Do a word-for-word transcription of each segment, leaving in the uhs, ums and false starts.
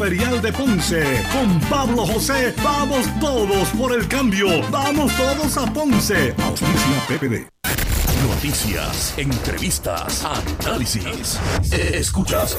Ferial de Ponce. Con Pablo José, vamos todos por el cambio. Vamos todos a Ponce. Auspicia P P D. Noticias, entrevistas, análisis. Escuchas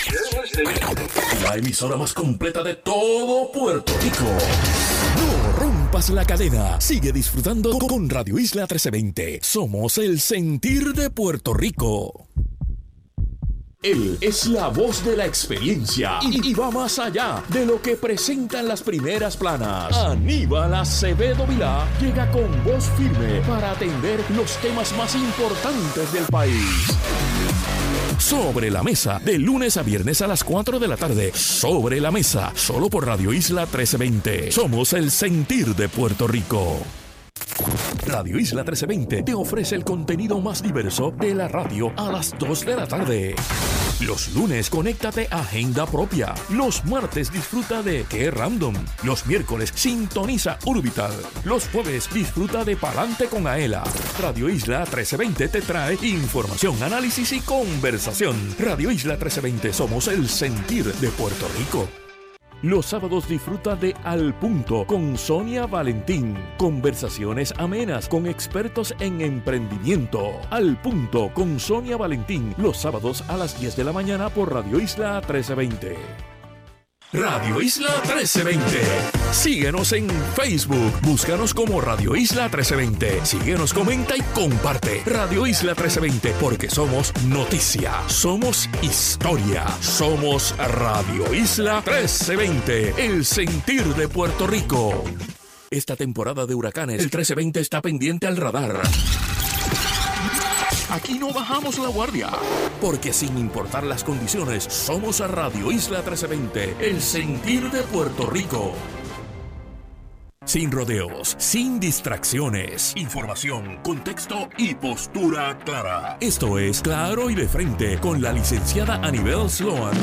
la emisora más completa de todo Puerto Rico. No rompas la cadena. Sigue disfrutando con Radio Isla trece veinte. Somos el sentir de Puerto Rico. Él es la voz de la experiencia y, y va más allá de lo que presentan las primeras planas. Aníbal Acevedo Vilá llega con voz firme para atender los temas más importantes del país. Sobre la Mesa, de lunes a viernes a las cuatro de la tarde. Sobre la Mesa, solo por Radio Isla trece veinte. Somos el sentir de Puerto Rico. Radio Isla trece veinte te ofrece el contenido más diverso de la radio a las dos de la tarde. Los lunes, conéctate a Agenda Propia. Los martes, disfruta de Qué Random. Los miércoles, sintoniza Urbital. Los jueves, disfruta de Palante con Aela. Radio Isla trece veinte te trae información, análisis y conversación. Radio Isla trece veinte, somos el sentir de Puerto Rico. Los sábados disfruta de Al Punto con Sonia Valentín. Conversaciones amenas con expertos en emprendimiento. Al Punto con Sonia Valentín. Los sábados a las diez de la mañana por Radio Isla trece veinte. Radio Isla trece veinte. Síguenos en Facebook. Búscanos como Radio Isla trece veinte. Síguenos, comenta y comparte. Radio Isla trece veinte, porque somos noticia, somos historia, somos Radio Isla trece veinte, el sentir de Puerto Rico. Esta temporada de huracanes, el trece veinte está pendiente al radar. Aquí no bajamos la guardia, porque sin importar las condiciones, somos a Radio Isla trece veinte, el sentir de Puerto Rico. Sin rodeos, sin distracciones, información, contexto y postura clara. Esto es Claro y de Frente con la licenciada Anibel Sloan.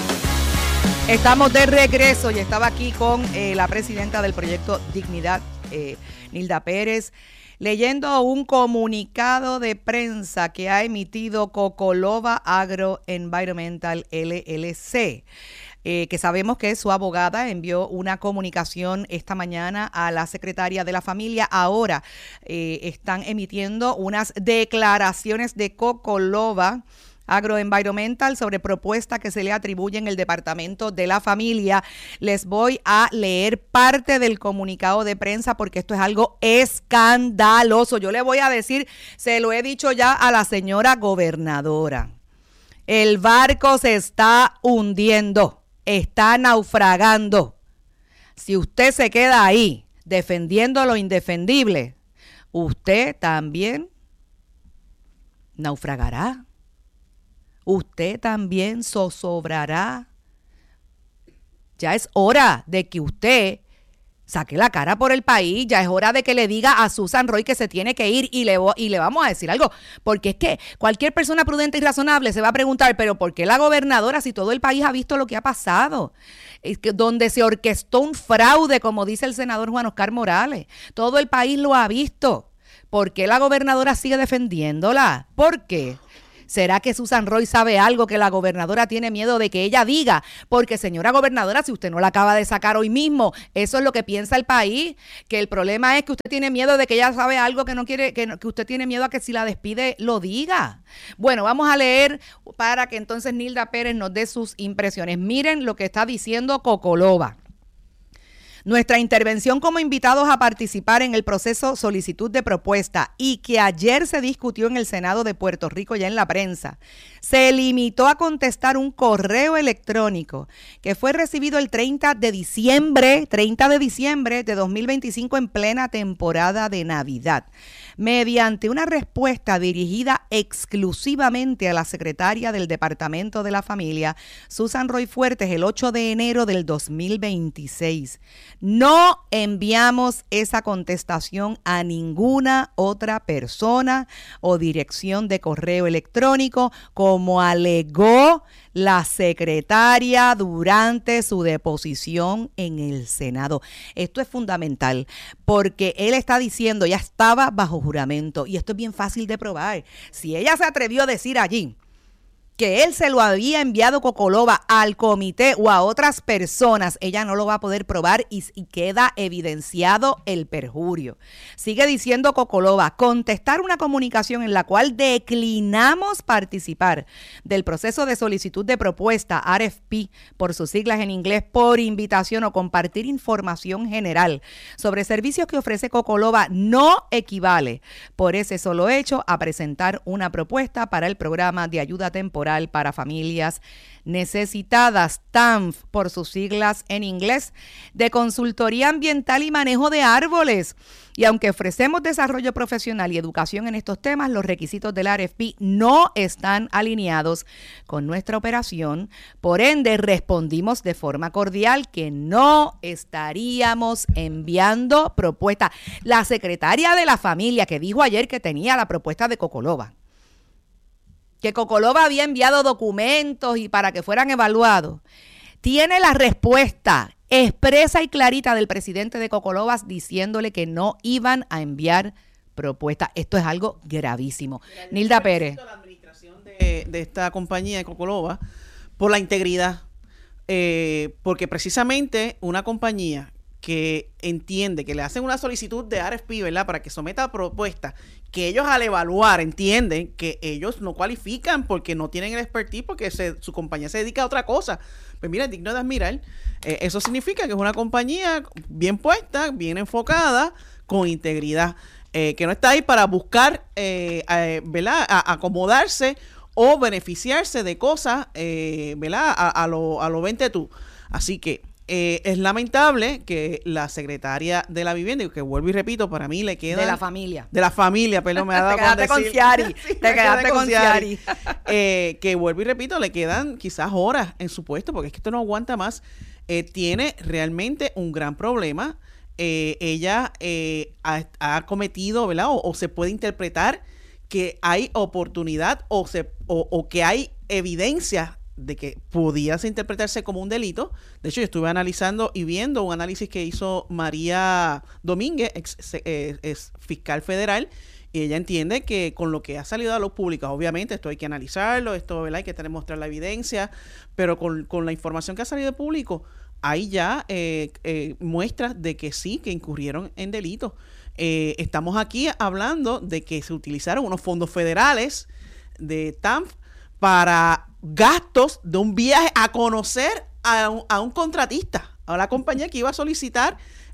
Estamos de regreso y estaba aquí con eh, la presidenta del proyecto Dignidad, eh, Nilda Pérez, leyendo un comunicado de prensa que ha emitido Cocolova Agro Environmental L L C. Eh, que sabemos que su abogada envió una comunicación esta mañana a la secretaria de la familia. Ahora eh, están emitiendo unas declaraciones de Cocolova Agroenvironmental sobre propuestas que se le atribuyen el Departamento de la Familia. Les voy a leer parte del comunicado de prensa porque esto es algo escandaloso. Yo le voy a decir, se lo he dicho ya a la señora gobernadora. El barco se está hundiendo, está naufragando. Si usted se queda ahí defendiendo lo indefendible, usted también naufragará. Usted también zozobrará. Ya es hora de que usted saque la cara por el país. Ya es hora de que le diga a Susan Roy que se tiene que ir y le, y le vamos a decir algo. Porque es que cualquier persona prudente y razonable se va a preguntar, pero ¿por qué la gobernadora, si todo el país ha visto lo que ha pasado? Es que donde se orquestó un fraude, como dice el senador Juan Oscar Morales. Todo el país lo ha visto. ¿Por qué la gobernadora sigue defendiéndola? ¿Por qué? ¿Será que Susan Roy sabe algo que la gobernadora tiene miedo de que ella diga? Porque, señora gobernadora, si usted no la acaba de sacar hoy mismo, eso es lo que piensa el país, que el problema es que usted tiene miedo de que ella sabe algo que no quiere, que, no, que usted tiene miedo a que si la despide lo diga. Bueno, vamos a leer para que entonces Nilda Pérez nos dé sus impresiones. Miren lo que está diciendo Cocolova. Nuestra intervención como invitados a participar en el proceso solicitud de propuesta y que ayer se discutió en el Senado de Puerto Rico ya en la prensa, se limitó a contestar un correo electrónico que fue recibido el treinta de diciembre, treinta de diciembre de dos mil veinticinco en plena temporada de Navidad. Mediante una respuesta dirigida exclusivamente a la secretaria del Departamento de la Familia, Susan Roy Fuertes, el ocho de enero del dos mil veintiséis. No enviamos esa contestación a ninguna otra persona o dirección de correo electrónico, como alegó la secretaria durante su deposición en el Senado. Esto es fundamental porque él está diciendo, ya estaba bajo juramento, y esto es bien fácil de probar. Si ella se atrevió a decir allí que él se lo había enviado Cocoloba al comité o a otras personas, ella no lo va a poder probar y, y queda evidenciado el perjurio. Sigue diciendo Cocoloba, contestar una comunicación en la cual declinamos participar del proceso de solicitud de propuesta, R F P, por sus siglas en inglés, por invitación o compartir información general sobre servicios que ofrece Cocoloba no equivale, por ese solo hecho, a presentar una propuesta para el programa de ayuda temporal para familias necesitadas, T A M F por sus siglas en inglés, de consultoría ambiental y manejo de árboles. Y aunque ofrecemos desarrollo profesional y educación en estos temas, los requisitos del R F P no están alineados con nuestra operación. Por ende, respondimos de forma cordial que no estaríamos enviando propuestas. La secretaria de la familia que dijo ayer que tenía la propuesta de Cocoloba, que Cocoloba había enviado documentos y para que fueran evaluados, tiene la respuesta expresa y clarita del presidente de Cocoloba diciéndole que no iban a enviar propuestas. Esto es algo gravísimo. Nilda Pérez. La administración de, de esta compañía de Cocoloba por la integridad, eh, porque precisamente una compañía que entiende que le hacen una solicitud de R F P, ¿verdad?, para que someta propuestas, que ellos al evaluar entienden que ellos no cualifican porque no tienen el expertise, porque se, su compañía se dedica a otra cosa. Pues mira, es digno de admirar. Eh, eso significa que es una compañía bien puesta, bien enfocada, con integridad, eh, que no está ahí para buscar, eh, eh, ¿verdad?, a, acomodarse o beneficiarse de cosas, eh, ¿verdad?, a, a lo, a lo vente tú. Así que Eh, es lamentable que la secretaria de la vivienda, y que vuelvo y repito, para mí le queda... De la familia. De la familia, perdón, me ha dado Te quedaste con Ciari. Sí, te quedaste con Ciari. Eh, que vuelvo y repito, le quedan quizás horas en su puesto, porque es que esto no aguanta más. Eh, tiene realmente un gran problema. Eh, ella eh, ha, ha cometido, ¿verdad? O, o se puede interpretar que hay oportunidad o, se, o, o que hay evidencia de que pudiese interpretarse como un delito. De hecho, yo estuve analizando y viendo un análisis que hizo María Domínguez, ex, ex, ex fiscal federal, y ella entiende que con lo que ha salido a luz pública, obviamente esto hay que analizarlo, esto, ¿verdad?, hay que tener, mostrar la evidencia, pero con, con la información que ha salido de público, hay ya eh, eh, muestras de que sí, que incurrieron en delitos. Eh, estamos aquí hablando de que se utilizaron unos fondos federales de T A M F para gastos de un viaje a conocer a un, a un contratista, a la compañía que iba a solicitar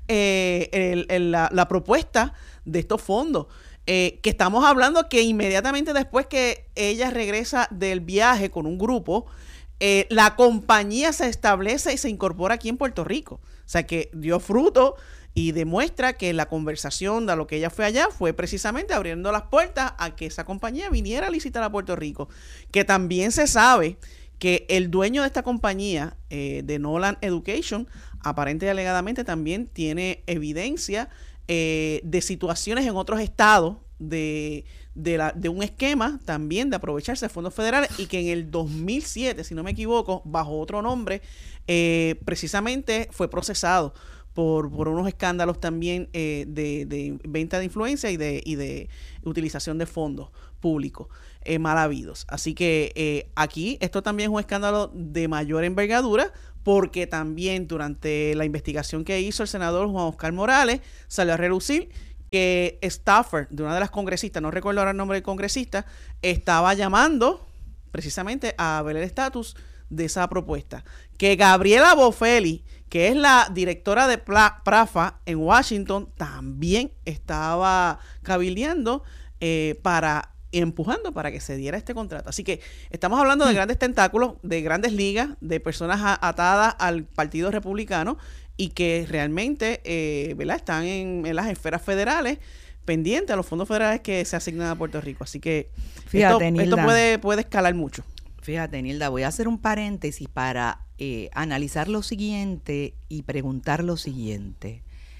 eh, el, el, la, la propuesta de estos fondos. Eh, que estamos hablando que inmediatamente después que ella regresa del viaje con un grupo, eh, la compañía se establece y se incorpora aquí en Puerto Rico. O sea, que dio fruto y demuestra que la conversación de lo que ella fue allá fue precisamente abriendo las puertas a que esa compañía viniera a licitar a Puerto Rico. Que también se sabe que el dueño de esta compañía, eh, de Nolan Education, aparente y alegadamente también tiene evidencia eh, de situaciones en otros estados de, de, la, de un esquema también de aprovecharse de fondos federales, y que en el dos mil siete, si no me equivoco, bajo otro nombre, eh, precisamente fue procesado Por, por unos escándalos también eh, de, de venta de influencia y de, y de utilización de fondos públicos eh, mal habidos. Así que eh, aquí esto también es un escándalo de mayor envergadura, porque también durante la investigación que hizo el senador Juan Oscar Morales salió a relucir que Stafford, de una de las congresistas, no recuerdo ahora el nombre del congresista, estaba llamando precisamente a ver el estatus de esa propuesta. Que Gabriela Boffelli, que es la directora de PRAFA en Washington, también estaba cabildeando eh, para empujando para que se diera este contrato. Así que estamos hablando de grandes tentáculos, de grandes ligas, de personas a, atadas al Partido Republicano, y que realmente eh, ¿verdad?, están en, en las esferas federales pendientes a los fondos federales que se asignan a Puerto Rico. Así que Fíjate, esto, esto puede, puede escalar mucho. Fíjate, Nilda, voy a hacer un paréntesis para eh, analizar lo siguiente y preguntar lo siguiente.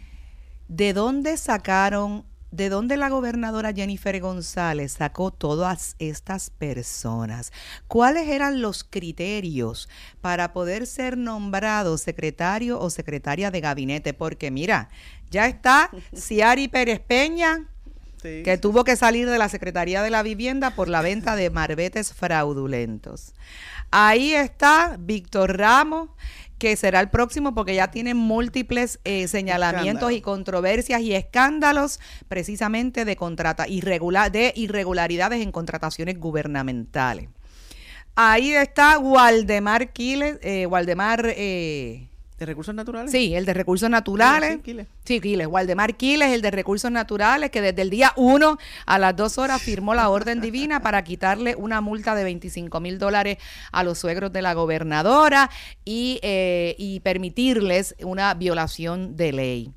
¿De dónde sacaron, de dónde la gobernadora Jennifer González sacó todas estas personas? ¿Cuáles eran los criterios para poder ser nombrado secretario o secretaria de gabinete? Porque mira, ya está Ciari Pérez Peña Sí, que sí, tuvo que salir de la Secretaría de la Vivienda por la venta de marbetes fraudulentos. Ahí está Víctor Ramos, que será el próximo porque ya tiene múltiples eh, señalamientos Escándalo. y controversias y escándalos precisamente de contrata irregular de irregularidades en contrataciones gubernamentales. Ahí está Waldemar Quiles, eh, Waldemar eh, ¿De recursos naturales? Sí, el de recursos naturales. Sí, Quiles. Sí, Quiles. Waldemar Quiles, el de recursos naturales, que desde el día uno a las dos horas firmó la orden divina para quitarle una multa de veinticinco mil dólares a los suegros de la gobernadora y, eh, y permitirles una violación de ley.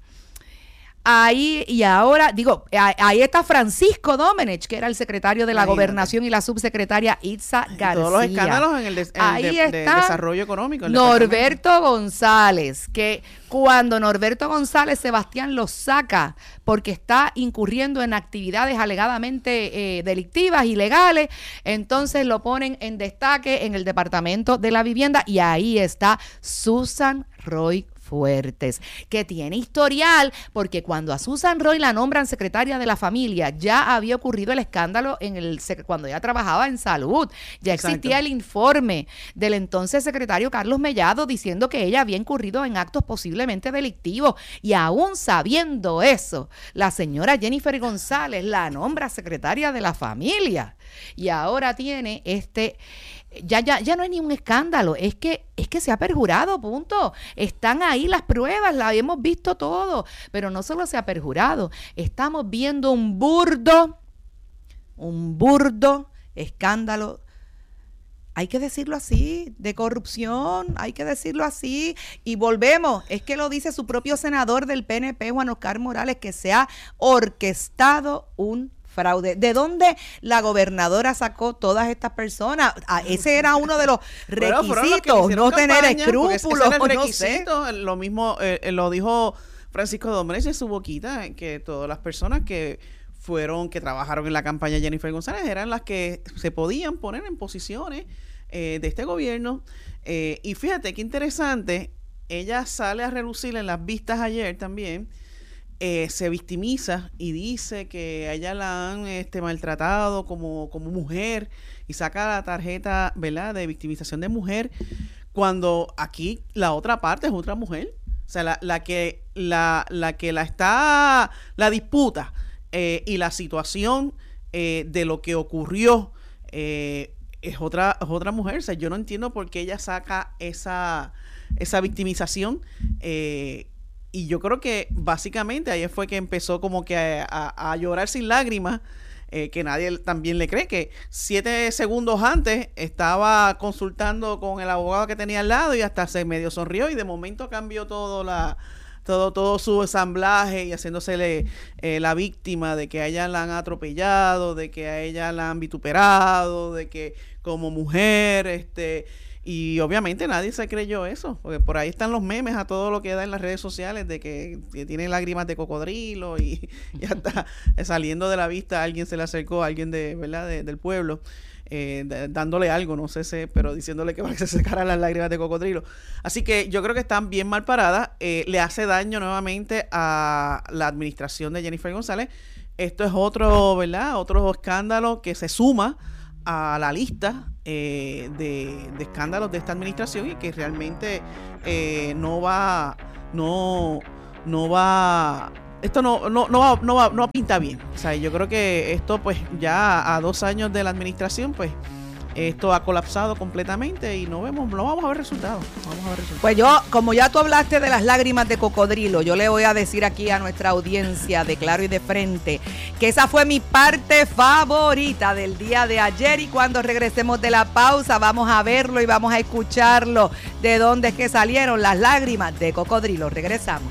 Ahí y ahora, digo, ahí está Francisco Domenech, que era el secretario de la Imagínate. Gobernación, y la subsecretaria Itza García. Todos los escándalos en el, de, en ahí el de, está de desarrollo económico. Norberto González, que cuando Norberto González Sebastián lo saca porque está incurriendo en actividades alegadamente eh, delictivas, ilegales, entonces lo ponen en destaque en el Departamento de la Vivienda, y ahí está Susan Roy Fuertes, que tiene historial, porque cuando a Susan Roy la nombran secretaria de la familia, ya había ocurrido el escándalo en el cuando ella trabajaba en salud, ya existía Exacto. el informe del entonces secretario Carlos Mellado diciendo que ella había incurrido en actos posiblemente delictivos, y aún sabiendo eso, la señora Jennifer González la nombra secretaria de la familia, y ahora tiene este Ya, ya, ya no es ni un escándalo, es que, es que se ha perjurado, punto. Están ahí las pruebas, las hemos visto todo, pero no solo se ha perjurado, estamos viendo un burdo, un burdo escándalo, hay que decirlo así, de corrupción, hay que decirlo así, y volvemos, es que lo dice su propio senador del P N P, Juan Oscar Morales, que se ha orquestado un fraude. ¿De dónde la gobernadora sacó todas estas personas? Ah, ese era uno de los requisitos, bueno, no tener escrúpulos, no sé. Lo mismo eh, lo dijo Francisco Domenech en su boquita, que todas las personas que fueron, que trabajaron en la campaña de Jennifer González eran las que se podían poner en posiciones eh, de este gobierno. Eh, y fíjate qué interesante, ella sale a relucir en las vistas ayer también. Eh, se victimiza y dice que a ella la han este, maltratado como, como mujer, y saca la tarjeta, ¿verdad?, de victimización de mujer, cuando aquí la otra parte es otra mujer. O sea, la, la que la, la que la está, la disputa eh, y la situación eh, de lo que ocurrió eh, es otra, es otra mujer. O sea, yo no entiendo por qué ella saca esa, esa victimización. Eh, Y yo creo que básicamente ahí fue que empezó como que a, a, a llorar sin lágrimas, eh, que nadie también le cree, que siete segundos antes estaba consultando con el abogado que tenía al lado y hasta se medio sonrió, y de momento cambió todo la todo todo su ensamblaje y haciéndosele eh, la víctima de que a ella la han atropellado, de que a ella la han vituperado, de que como mujer, este... Y obviamente nadie se creyó eso, porque por ahí están los memes a todo lo que da en las redes sociales de que, que tiene lágrimas de cocodrilo, y, y hasta saliendo de la vista alguien se le acercó, alguien de verdad de, del pueblo, eh, de, dándole algo, no sé, sé, pero diciéndole que para que se secaran las lágrimas de cocodrilo. Así que yo creo que están bien mal paradas, eh, le hace daño nuevamente a la administración de Jennifer González. Esto es otro, ¿verdad? Otro escándalo que se suma a la lista eh, de, de escándalos de esta administración, y que realmente eh, no va no no va esto no no no va, no va no pinta bien. O sea, yo creo que esto, pues ya a dos años de la administración, pues esto ha colapsado completamente y no vemos, no vamos a ver resultados. Vamos a ver resultados. Pues yo, como ya tú hablaste de las lágrimas de cocodrilo, yo le voy a decir aquí a nuestra audiencia de Claro y de Frente que esa fue mi parte favorita del día de ayer, y cuando regresemos de la pausa vamos a verlo y vamos a escucharlo, de dónde es que salieron las lágrimas de cocodrilo. Regresamos.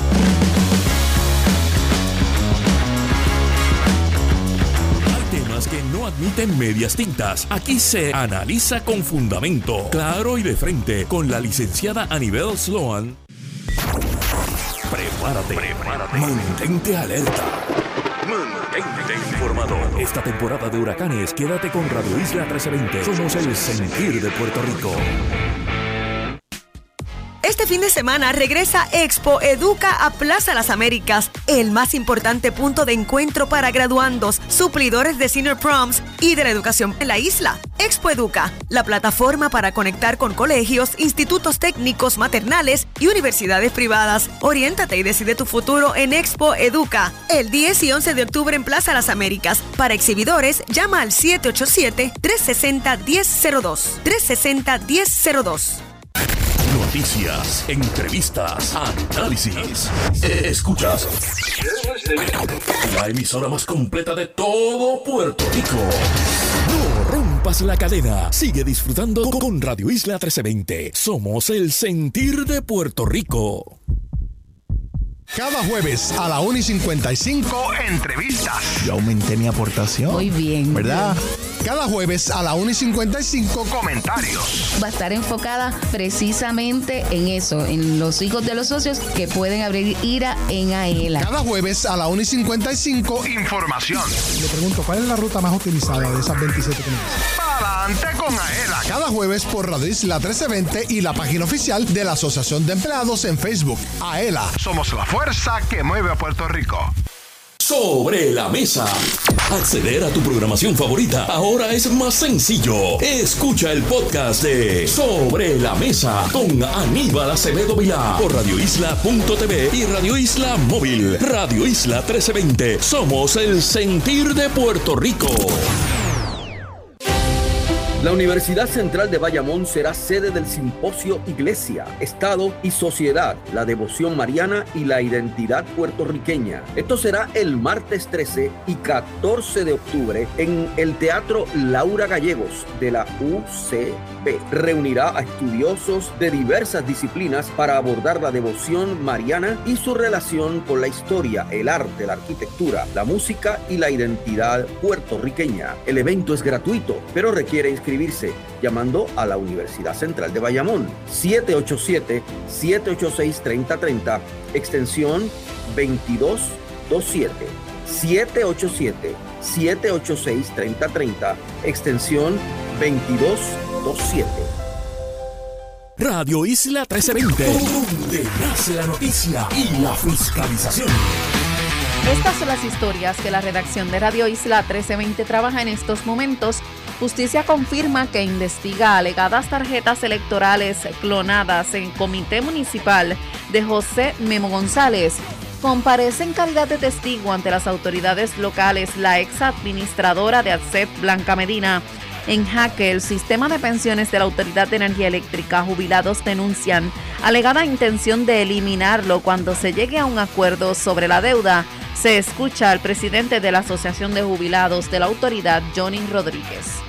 Temas que no admiten medias tintas. Aquí se analiza con fundamento, claro y de frente, con la licenciada Anibel Sloan. Prepárate, prepárate. Mantente alerta. Mantente informado. Esta temporada de huracanes, quédate con Radio Isla trece veinte. Somos el sentir de Puerto Rico. Este fin de semana regresa Expo Educa a Plaza Las Américas, el más importante punto de encuentro para graduandos, suplidores de Senior Proms y de la educación en la isla. Expo Educa, la plataforma para conectar con colegios, institutos técnicos, maternales y universidades privadas. Oriéntate y decide tu futuro en Expo Educa, el diez y once de octubre en Plaza Las Américas. Para exhibidores, llama al siete ocho siete, tres seis cero, uno cero cero dos. tres seis cero, uno cero cero dos. Noticias, entrevistas, análisis. Escuchas la emisora más completa de todo Puerto Rico. No rompas la cadena. Sigue disfrutando con Radio Isla trece veinte. Somos el sentir de Puerto Rico. Cada jueves a la una y cincuenta y cinco, entrevistas. Yo aumenté mi aportación. Muy bien. ¿Verdad? Cada jueves a la una y cincuenta y cinco, comentarios. Va a estar enfocada precisamente en eso, en los hijos de los socios que pueden abrir IRA en AELA. Cada jueves a la una y cincuenta y cinco, información. Le pregunto, ¿cuál es la ruta más utilizada de esas veintisiete que me dicen? Adelante con AELA. Cada jueves por Radio Isla trece veinte y la página oficial de la Asociación de Empleados en Facebook. AELA. Somos la fuerza que mueve a Puerto Rico. Sobre la mesa. Acceder a tu programación favorita ahora es más sencillo. Escucha el podcast de Sobre la Mesa con Aníbal Acevedo Vilá por radio isla punto t v y Radio Isla Móvil. Radio Isla trece veinte. Somos el sentir de Puerto Rico. La Universidad Central de Bayamón será sede del simposio Iglesia, Estado y Sociedad, la devoción mariana y la identidad puertorriqueña. Esto será el martes trece y catorce de octubre en el Teatro Laura Gallegos de la U C P. Reunirá a estudiosos de diversas disciplinas para abordar la devoción mariana y su relación con la historia, el arte, la arquitectura, la música y la identidad puertorriqueña. El evento es gratuito, pero requiere inscripción inscribirse llamando a la Universidad Central de Bayamón siete ocho siete, siete ocho seis, tres cero tres cero extensión veintidós veintisiete siete ocho siete, siete ocho seis, tres cero tres cero extensión veintidós veintisiete. Radio Isla trece veinte, donde nace la noticia y la fiscalización. Estas son las historias que la redacción de Radio Isla trece veinte trabaja en estos momentos. Justicia confirma que investiga alegadas tarjetas electorales clonadas en comité municipal de José Memo González. Comparece en calidad de testigo ante las autoridades locales la ex administradora de ADCEP, Blanca Medina. En jaque el sistema de pensiones de la Autoridad de Energía Eléctrica. Jubilados denuncian alegada intención de eliminarlo cuando se llegue a un acuerdo sobre la deuda. Se escucha al presidente de la Asociación de Jubilados de la Autoridad, Johnny Rodríguez.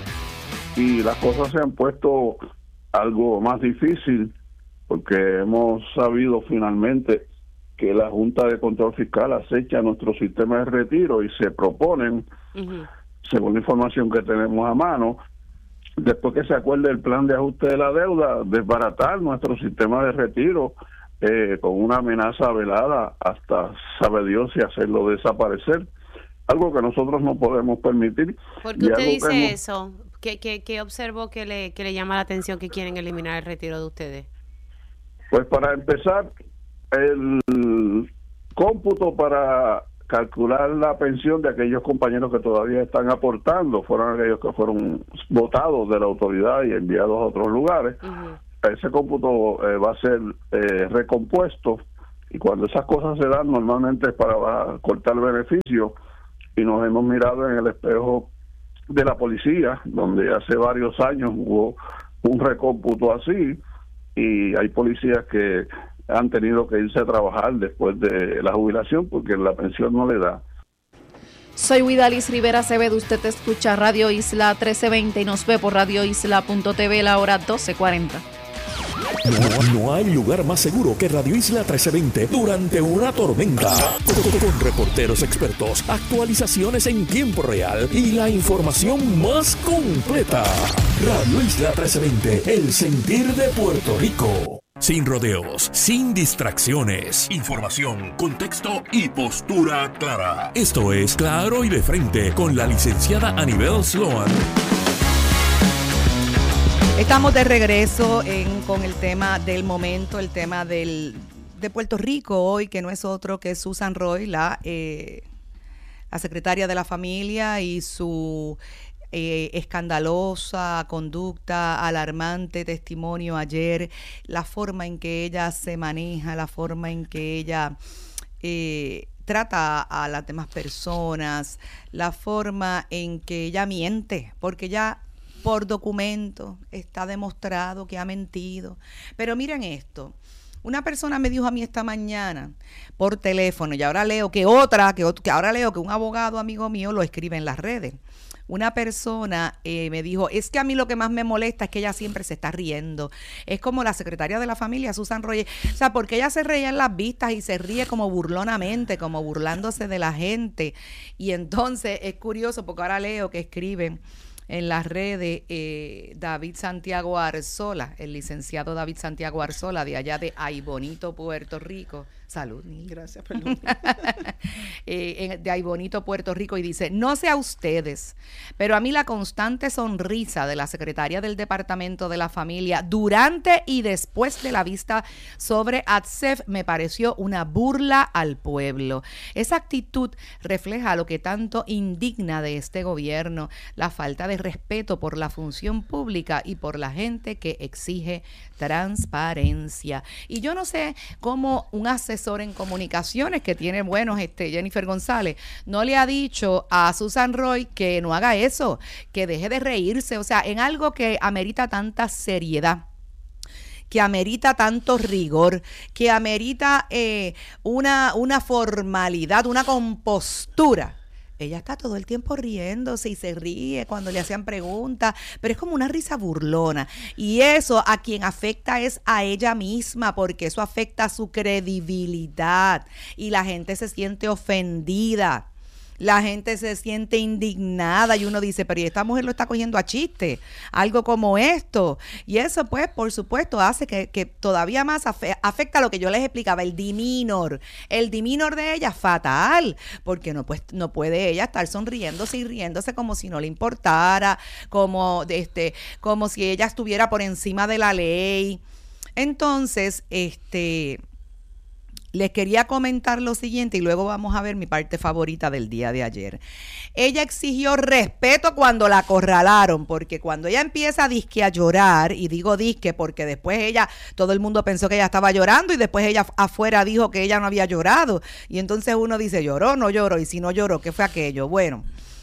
Y las cosas se han puesto algo más difícil porque hemos sabido finalmente que la Junta de Control Fiscal acecha nuestro sistema de retiro y se proponen, uh-huh. según la información que tenemos a mano, después que se acuerde el plan de ajuste de la deuda, desbaratar nuestro sistema de retiro eh, con una amenaza velada hasta sabe Dios y hacerlo desaparecer, algo que nosotros no podemos permitir. ¿Por qué usted dice hemos... eso? ¿Qué, qué, qué observó que le, que le llama la atención que quieren eliminar el retiro de ustedes? Pues para empezar, el cómputo para calcular la pensión de aquellos compañeros que todavía están aportando fueron aquellos que fueron votados de la autoridad y enviados a otros lugares. Uh-huh. Ese cómputo eh, va a ser eh, recompuesto y cuando esas cosas se dan normalmente es para cortar beneficios y nos hemos mirado en el espejo de la policía donde hace varios años hubo un recómputo así y hay policías que han tenido que irse a trabajar después de la jubilación porque la pensión no le da. Soy Widalis Rivera Acevedo, usted escucha Radio Isla trece veinte y nos ve por radio isla punto t v la hora doce cuarenta. No, no hay lugar más seguro que Radio Isla trece veinte durante una tormenta. Con, con reporteros expertos, actualizaciones en tiempo real y la información más completa. Radio Isla trece veinte, el sentir de Puerto Rico. Sin rodeos, sin distracciones. Información, contexto y postura clara. Esto es Claro y de Frente con la licenciada Anibel Sloan. Estamos de regreso en, con el tema del momento, el tema del, de Puerto Rico hoy, que no es otro que Susan Roy, la, eh, la secretaria de la familia, y su eh, escandalosa conducta, alarmante testimonio ayer, la forma en que ella se maneja, la forma en que ella eh, trata a las demás personas, la forma en que ella miente, porque ya por documento está demostrado que ha mentido. Pero miren esto, una persona me dijo a mí esta mañana por teléfono, y ahora leo que otra, que, que ahora leo que un abogado amigo mío lo escribe en las redes. Una persona eh, me dijo, es que a mí lo que más me molesta es que ella siempre se está riendo. Es como la secretaria de la familia, Susan Roy. O sea, porque ella se reía en las vistas y se ríe como burlonamente, como burlándose de la gente. Y entonces es curioso porque ahora leo que escriben en las redes eh, David Santiago Arzola, el licenciado David Santiago Arzola, de allá de Aybonito, Puerto Rico. Salud, Nil. Gracias, perdón. eh, de Aybonito, Puerto Rico, y dice, no sé a ustedes, pero a mí la constante sonrisa de la secretaria del Departamento de la Familia durante y después de la vista sobre ATSEF me pareció una burla al pueblo. Esa actitud refleja lo que tanto indigna de este gobierno, la falta de respeto por la función pública y por la gente que exige transparencia. Y yo no sé cómo un asesor en comunicaciones que tiene buenos, este Jennifer González, no le ha dicho a Susan Roy que no haga eso, que deje de reírse, o sea, en algo que amerita tanta seriedad, que amerita tanto rigor, que amerita eh, una, una formalidad, una compostura. Ella está todo el tiempo riéndose y se ríe cuando le hacían preguntas, pero es como una risa burlona. Y eso a quien afecta es a ella misma, porque eso afecta a su credibilidad y la gente se siente ofendida. La gente se siente indignada y uno dice, pero esta mujer lo está cogiendo a chiste, algo como esto. Y eso, pues, por supuesto, hace que, que todavía más afe- afecta lo que yo les explicaba, el demeanor. El demeanor de ella es fatal, porque no, pues, no puede ella estar sonriéndose y riéndose como si no le importara, como, este, como si ella estuviera por encima de la ley. Entonces, este... les quería comentar lo siguiente y luego vamos a ver mi parte favorita del día de ayer. Ella exigió respeto cuando la acorralaron, porque cuando ella empieza disque a llorar, y digo disque porque después ella, todo el mundo pensó que ella estaba llorando y después ella afuera dijo que ella no había llorado. Y entonces uno dice, ¿lloró? No lloró. Y si no lloró, ¿qué fue aquello? Bueno,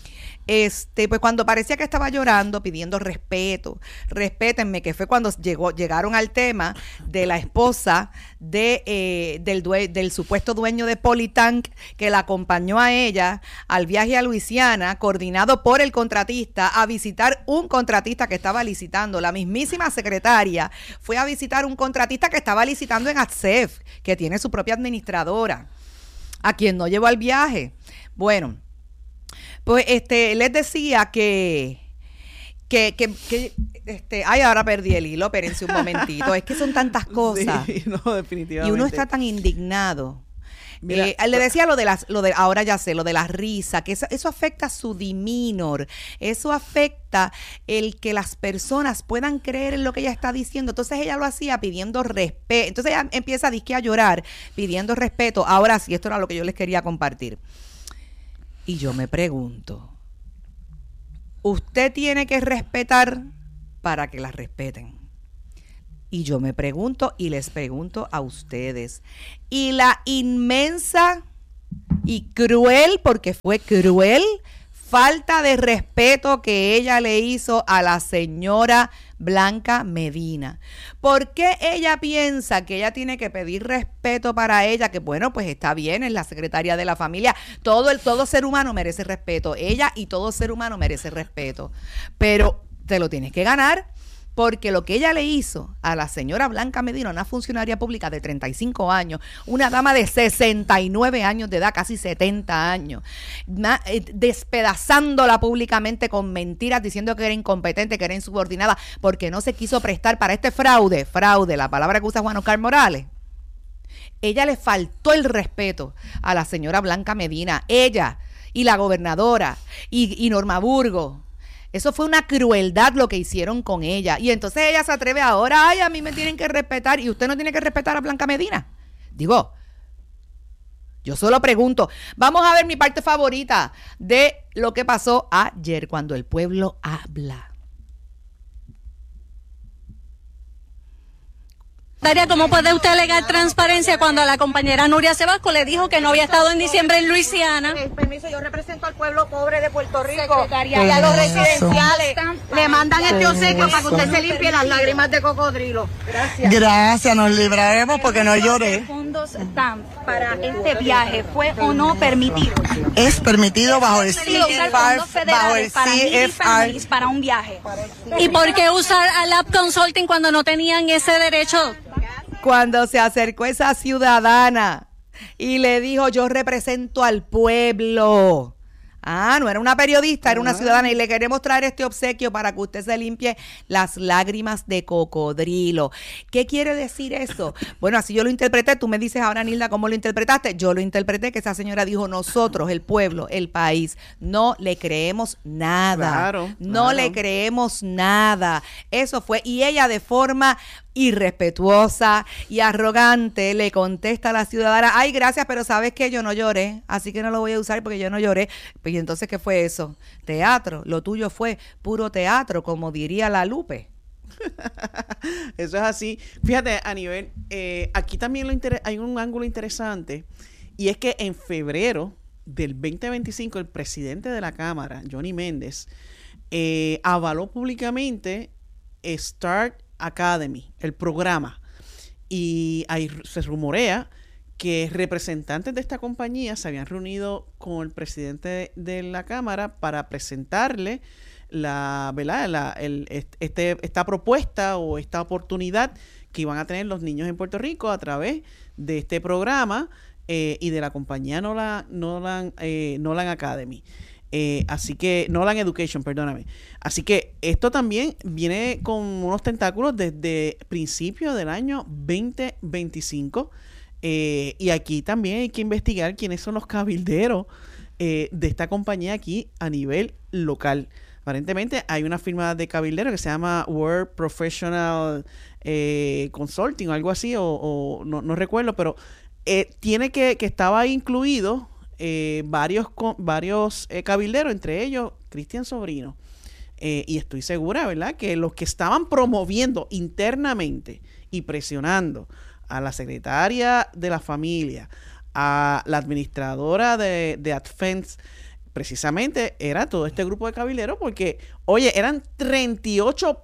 Este, pues cuando parecía que estaba llorando, pidiendo respeto, respétenme, que fue cuando llegó, llegaron al tema de la esposa de, eh, del, due, del supuesto dueño de Politank, que la acompañó a ella al viaje a Luisiana, coordinado por el contratista, a visitar un contratista que estaba licitando. La mismísima secretaria fue a visitar un contratista que estaba licitando en ATSEF, que tiene su propia administradora, a quien no llevó al viaje. Bueno, pues este les decía que, que, que, que este, ay, ahora perdí el hilo, espérense un momentito, es que son tantas cosas. Sí, no, definitivamente. Y uno está tan indignado. Mira, eh, le decía lo de las, lo de, ahora ya sé, lo de la risa, que eso, eso afecta su demeanor, eso afecta el que las personas puedan creer en lo que ella está diciendo. Entonces ella lo hacía pidiendo respeto, entonces ella empieza a disque a llorar, pidiendo respeto. Ahora sí, esto era lo que yo les quería compartir. Y yo me pregunto, usted tiene que respetar para que la respeten. Y yo me pregunto y les pregunto a ustedes, y la inmensa y cruel, porque fue cruel, falta de respeto que ella le hizo a la señora Blanca Medina. ¿Por qué ella piensa que ella tiene que pedir respeto para ella? Que bueno, pues está bien, es la secretaria de la familia. Todo, el, todo ser humano merece respeto. Ella y todo ser humano merece respeto. Pero te lo tienes que ganar. Porque lo que ella le hizo a la señora Blanca Medina, una funcionaria pública de treinta y cinco años, una dama de sesenta y nueve años de edad, casi setenta años, despedazándola públicamente con mentiras, diciendo que era incompetente, que era insubordinada, porque no se quiso prestar para este fraude, fraude, la palabra que usa Juan Oscar Morales. Ella le faltó el respeto a la señora Blanca Medina, ella y la gobernadora y, y Norma Burgos. Eso fue una crueldad lo que hicieron con ella. Y entonces ella se atreve ahora, ay, a mí me tienen que respetar y usted no tiene que respetar a Blanca Medina. Digo, yo solo pregunto. Vamos a ver mi parte favorita de lo que pasó ayer cuando el pueblo habla. ¿Cómo puede usted alegar transparencia cuando a la compañera Nuria Sebasco le dijo que no había estado en diciembre en Luisiana? Eh, permiso, yo represento al pueblo pobre de Puerto Rico y a los residenciales. Le mandan este obsequio para que usted se limpie las lágrimas de cocodrilo. Gracias. Gracias, nos libraremos porque no lloré. ¿Los fondos están para este viaje fue o no permitido? Es permitido bajo el C F R, bajo el C F R. Para un viaje. ¿Y por qué usar a Lab Consulting cuando no tenían ese derecho? Cuando se acercó esa ciudadana y le dijo, yo represento al pueblo. Ah, no era una periodista, era una ciudadana y le queremos traer este obsequio para que usted se limpie las lágrimas de cocodrilo. ¿Qué quiere decir eso? Bueno, así yo lo interpreté. Tú me dices ahora, Nilda, ¿cómo lo interpretaste? Yo lo interpreté que esa señora dijo, nosotros, el pueblo, el país, no le creemos nada. Claro, no claro. le creemos nada. Eso fue, y ella de forma irrespetuosa y arrogante le contesta a la ciudadana, ay, gracias, pero sabes que yo no lloré, así que no lo voy a usar porque yo no lloré. Pues, ¿y entonces qué fue eso? Teatro, lo tuyo fue puro teatro, como diría la Lupe. Eso es así. Fíjate, a nivel, eh, aquí también lo inter- hay un ángulo interesante, y es que en febrero del veinte veinticinco, el presidente de la Cámara, Johnny Méndez, eh, avaló públicamente Start Academy, el programa, y ahí se rumorea que representantes de esta compañía se habían reunido con el presidente de, de la Cámara para presentarle la, ¿verdad? La, el, este, esta propuesta o esta oportunidad que iban a tener los niños en Puerto Rico a través de este programa eh, y de la compañía Nolan, Nolan, eh, Nolan Academy. Eh, así que, Nolan Education, perdóname. Así que esto también viene con unos tentáculos desde principios del año veinte veinticinco. Eh, y aquí también hay que investigar quiénes son los cabilderos eh, de esta compañía aquí a nivel local. Aparentemente hay una firma de cabildero que se llama World Professional eh, Consulting o algo así, o, o no, no recuerdo, pero eh, tiene que, que estaba ahí incluido Eh, varios varios eh, cabilderos, entre ellos Cristian Sobrino, eh, y estoy segura, ¿verdad?, que los que estaban promoviendo internamente y presionando a la secretaria de la familia, a la administradora de, de Adfence, precisamente era todo este grupo de cabilderos, porque, oye, eran treinta y ocho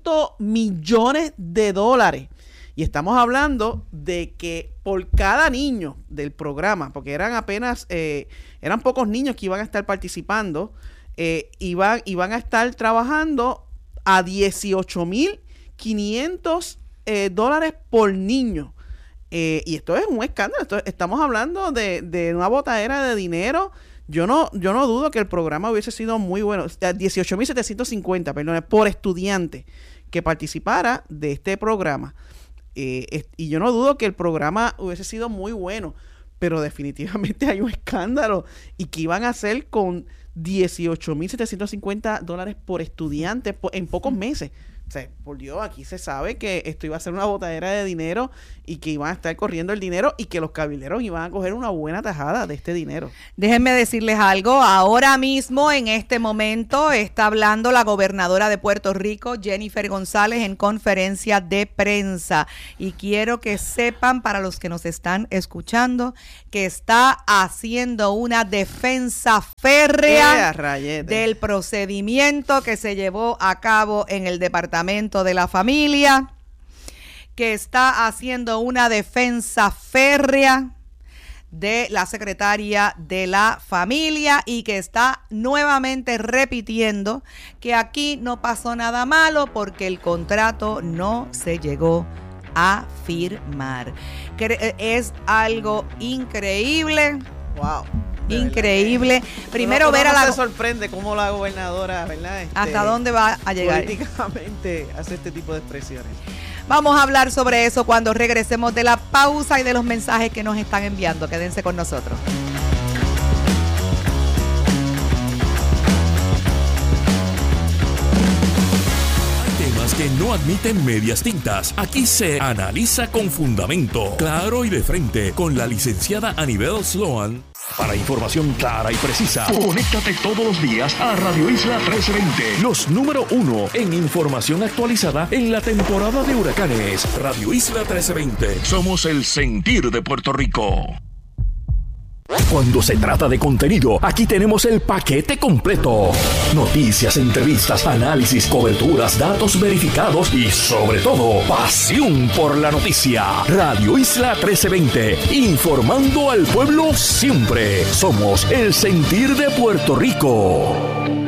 millones de dólares. Y estamos hablando de que por cada niño del programa, porque eran apenas, eh, eran pocos niños que iban a estar participando, eh, iban, iban a estar trabajando a dieciocho mil quinientos eh, dólares por niño. Eh, y esto es un escándalo. Esto, estamos hablando de, de una botadera de dinero. Yo no, yo no dudo que el programa hubiese sido muy bueno. dieciocho mil setecientos cincuenta, perdón, por estudiante que participara de este programa. Eh, y yo no dudo que el programa hubiese sido muy bueno, pero definitivamente hay un escándalo. ¿Y qué iban a hacer con dieciocho mil setecientos cincuenta dólares por estudiante en pocos meses? O sea, por Dios, aquí se sabe que esto iba a ser una botadera de dinero y que iban a estar corriendo el dinero y que los cabilderos iban a coger una buena tajada de este dinero. Déjenme decirles algo. Ahora mismo, en este momento, está hablando la gobernadora de Puerto Rico, Jennifer González, en conferencia de prensa. Y quiero que sepan, para los que nos están escuchando, que está haciendo una defensa férrea del procedimiento que se llevó a cabo en el Departamento de la Familia, que está haciendo una defensa férrea de la secretaria de la Familia y que está nuevamente repitiendo que aquí no pasó nada malo porque el contrato no se llegó a firmar. Es algo increíble. Wow. Increíble. Primero uno, ver uno a la... se sorprende cómo la gobernadora, ¿verdad? Este, ¿Hasta dónde va a llegar? Políticamente hace este tipo de expresiones. Vamos a hablar sobre eso cuando regresemos de la pausa y de los mensajes que nos están enviando. Quédense con nosotros. no admiten medias tintas. Aquí se analiza con fundamento, claro y de frente, con la licenciada Anibel Sloan. Para información clara y precisa, conéctate todos los días a Radio Isla trece veinte. Los número uno en información actualizada en la temporada de huracanes. Radio Isla trece veinte. Somos el sentir de Puerto Rico. Cuando se trata de contenido, aquí tenemos el paquete completo. Noticias, entrevistas, análisis, coberturas, datos verificados y, sobre todo, pasión por la noticia. Radio Isla trece veinte, informando al pueblo siempre. Somos el sentir de Puerto Rico.